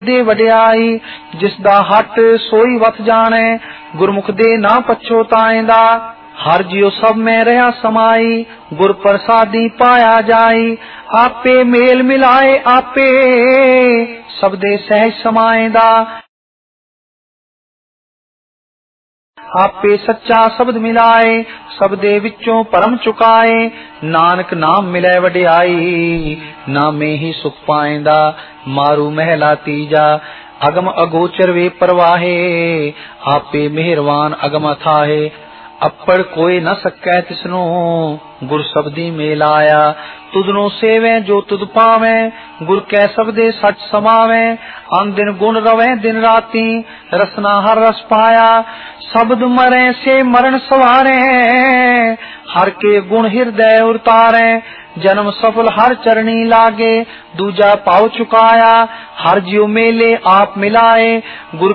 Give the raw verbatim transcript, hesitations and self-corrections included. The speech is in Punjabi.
ਦੇ ਵਡਿਆਈ, ਜਿਸ ਦਾ ਹੱਟ ਸੋਈ ਵਤ ਜਾਣੈ, ਗੁਰਮੁਖ ਦੇ ਨਾ ਪਛੋਤਾਏਂਦਾ। ਹਰ ਜਿਉ ਸਭ ਮੈਂ ਰਹਾ ਸਮਾਈ, ਗੁਰ ਪ੍ਰਸਾਦੀ ਪਾਇਆ ਜਾਈ। ਆਪੇ ਮੇਲ ਮਿਲਾਏ ਆਪੇ, ਸਭ ਦੇ ਸਹਿਜ ਸਮਾਏਂਦਾ। ਆਪੇ ਸੱਚਾ ਸ਼ਬਦ ਮਿਲਾਏ, ਸਭ ਦੇ ਵਿੱਚੋਂ ਭਰਮ ਚੁਕਾਏ। ਨਾਨਕ ਨਾਮ ਮਿਲੈ ਵਡਿਆਈ, ਨਾਮੇ ਹੀ ਸੁਖ ਪਾਏਂਦਾ। ਮਾਰੂ ਮਹਿਲਾ ਤੀਜਾ, ਅਗਮ ਅਗੋਚਰ ਵੇ ਪਰਵਾਹੇ, ਆਪੇ ਮਿਹਰਵਾਨ ਅਗਮ ਅਥਾਹੇ। ਅੱਪੜ ਕੋਈ ਨ ਸਕੈ ਤਿਸਨੂੰ, ਗੁਰ ਸਬਦੀ ਮੇਲ ਆਇਆ। ਤੁਧਨੋਂ ਸੇਵੈ ਜੋ ਤੁਧ ਪਾਵੈ, ਗੁਰ ਕੈ ਸਬਦੇ ਸੱਚ ਸਮਾਵੈ। ਅਨ ਦਿਨ ਗੁਣ ਰਵੈ ਦਿਨ ਰਾਤੀ, ਰਸਨਾ ਹਰ ਰਸ ਪਾਇਆ। ਸ਼ਬਦ ਮਰੈ ਸੇ ਮਰਨ ਸਵਾਰੈ, ਹਰ ਕੇ ਗੁਣ ਹਿਰਦੈ ਉਰਤਾਰੈ। ਜਨਮ ਸਫਲ ਹਰ ਚਰਣੀ ਲਾਗੇ, ਦੂਜਾ ਪਾਉ ਚੁਕਾਇਆ। ਹਰ ਜਿਉ ਮੇਲੇ ਆਪ ਮਿਲਾਏ, ਗੁਰ